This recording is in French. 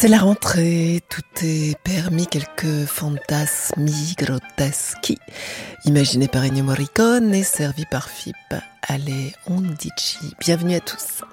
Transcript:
C'est la rentrée, tout est permis, quelques fantasmi groteschi, imaginés par Ennio Morricone et servis par Philippe Allez Ondici. Bienvenue à tous.